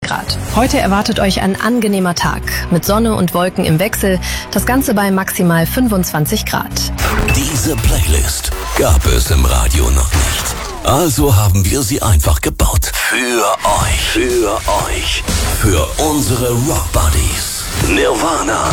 Grad. Heute erwartet euch ein angenehmer Tag mit Sonne und Wolken im Wechsel. Das Ganze bei maximal 25 Grad. Diese Playlist gab es im Radio noch nicht. Also haben wir sie einfach gebaut. Für euch. Für unsere Rock Buddies. Nirvana.